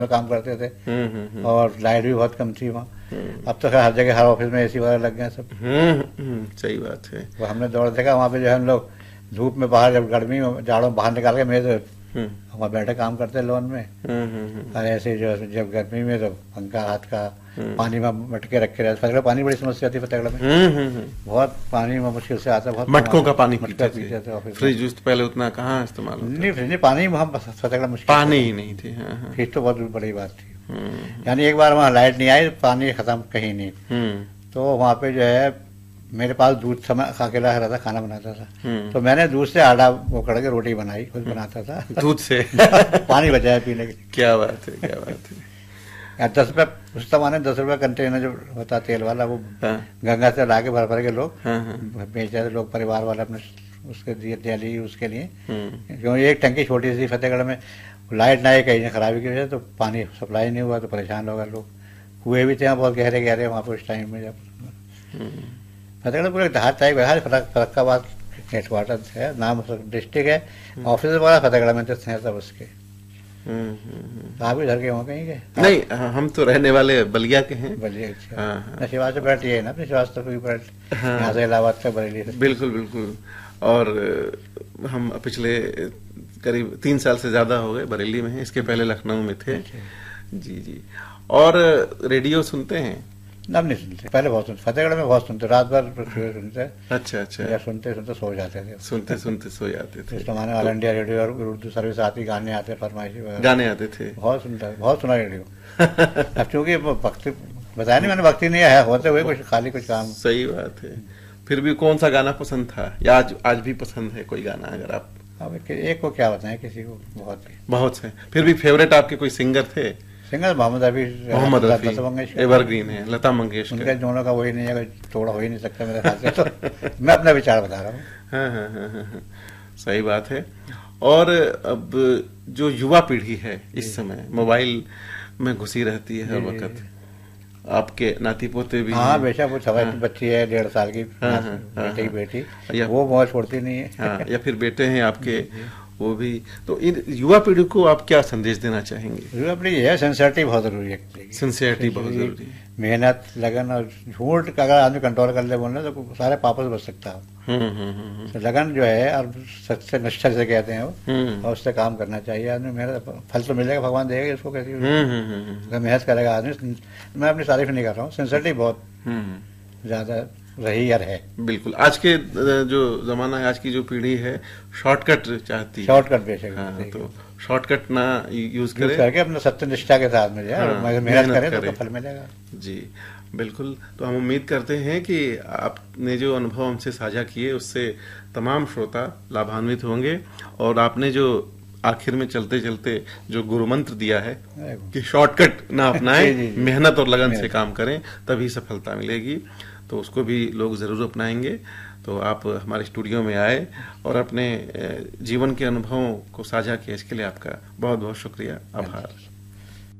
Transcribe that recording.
में काम करते थे और लाइट भी बहुत कम थी वहाँ। अब तो हर जगह हर ऑफिस में एसी वगैरह लग गए सब। सही बात है। वो हमने दौड़ देखा वहाँ पे जो है हम लोग धूप में बाहर, जब गर्मी में जाड़ों में बाहर निकाल के मेरे वहाँ बैठे काम करते लोन में। और ऐसे जो जब गर्मी में तो पंखा हाथ का पानी में मटके रखे रहते। फतेहगढ़ पानी बड़ी समस्या थी फतेहगढ़ में, बहुत पानी में मुश्किल से आता, बहुत मटकों का पानी पीते थे ऑफिस। फ्रिज पहले उतना कहाँ इस्तेमाल होता? नहीं फ्रिज पानी वहाँ फतेहगढ़ मुश्किल, पानी ही नहीं थी। फ्रिज तो बहुत बड़ी बात थी। यानी एक बार वहाँ लाइट नहीं आई, पानी खत्म कहीं नहीं, तो वहाँ पे जो है मेरे पास दूध समय अकेला रहता, खाना बनाता था, तो मैंने दूध से आटा वो करके रोटी बनाई, खुद बनाता था दूध से पानी बचाया पीने के लिए। क्या बात है, क्या बात है। 10 रुपये उस जमाने 10 रुपये कंटेनर जो होता तेल वाला, वो गंगा से ला के भर भर के लोग बेच रहे थे लोग, परिवार वाले अपने उसके दिए डेली उसके लिए। क्योंकि एक टंकी छोटी सी फतेहगढ़ में, लाइट ना आई कहीं खराबी की वजह से, तो पानी सप्लाई नहीं हुआ तो परेशान हो गए लोग। कुएं भी थे वहाँ बहुत गहरे गहरे वहाँ पर उस टाइम में। जब फतेहगढ़ पूरे देहात टाइप है, फरक्काबाद हेडक्वार्टर है, नाम डिस्ट्रिक्ट है, ऑफिस वगैरह फतेहगढ़ में तो हैं सब उसके। आप भी घर के हो कहीं के? नहीं, हम तो रहने वाले बलिया के हैं। बलिया, अच्छा। शिवाज से बैठ है ना अपने, शिवाज तो यहाँ से इलाहाबाद से बरेली से। बिल्कुल बिल्कुल। और हम पिछले करीब 3 साल से ज्यादा हो गए बरेली में हैं, इसके पहले लखनऊ में थे। जी जी। और रेडियो सुनते हैं? अब नहीं सुनते, पहले बहुत सुनते, फतेहगढ़ में बहुत सुनते, रात भर सुनते। अच्छा अच्छा। या सुनते सुनते सो जाते थे, सुनते सुनते सो जाते थे। इस जमाने ऑल इंडिया रेडियो और उर्दू सर्विस आती, गाने आते, फरमाइशी वगैरह गाने आते थे, बहुत सुनता, बहुत सुना रेडियो। अब चूंकि भक्ति बताया नहीं मैंने, भक्ति नहीं है, होते हुए कुछ खाली कुछ काम। सही बात है। फिर भी कौन सा गाना पसंद था, या आज भी पसंद है कोई गाना? अगर आप अब एक को क्या बताएं, किसी को बहुत है। फिर भी फेवरेट आपके कोई सिंगर थे? सिंगर मोहम्मद रफी एवरग्रीन है, लता मंगेशकर, उनके दोनों का वही नहीं है, थोड़ा हो ही नहीं सकता मेरे ख्याल से। तो मैं अपना विचार बता रहा हूँ। हाँ। सही बात है। और अब जो युवा पीढ़ी है इस समय मोबाइल में घुसी रहती है हर वक्त। आपके नाती पोते भी? हाँ बेशक, वो सवाई बच्ची है 1.5 साल की, बेटी, वो मोबाइल छोड़ती नहीं है। या फिर बेटे हैं आपके, वो भी। तो इन युवा पीढ़ी को आप क्या संदेश देना चाहेंगे? युवा पीढ़ी है, सिंसियरिटी बहुत जरूरी है। सिंसियरिटी बहुत जरूरी है, मेहनत, लगन और झूठ का अगर आदमी कंट्रोल कर ले बोलना तो सारे पापों से बच सकता है। तो लगन जो है और सच्चे निष्ठा से कहते हैं वो, और उससे काम करना चाहिए आदमी। मेहनत फल तो मिलेगा, भगवान देगा इसको, कैसी अगर मेहनत करेगा आदमी। मैं अपनी तारीफ नहीं कर रहा हूँ, सिंसियरिटी बहुत ज्यादा रही यार है। बिल्कुल। आज के जो जमाना है, आज की जो पीढ़ी है, शॉर्टकट चाहती है। शॉर्टकट बेशक, तो शॉर्टकट ना यूज करके अपना सत्यनिष्ठा के साथ में मेहनत करें तो फल मिलेगा। जी बिल्कुल। तो हम उम्मीद करते हैं कि आपने जो अनुभव हमसे साझा किए उससे तमाम श्रोता लाभान्वित होंगे। और आपने जो आखिर में चलते चलते जो गुरु मंत्र दिया है कि शॉर्टकट ना अपनाएं, मेहनत और लगन से काम करें, तभी सफलता मिलेगी, तो उसको भी लोग जरूर अपनाएंगे। तो आप हमारे स्टूडियो में आए और अपने जीवन के अनुभवों को साझा किया, इसके लिए आपका बहुत बहुत शुक्रिया, आभार।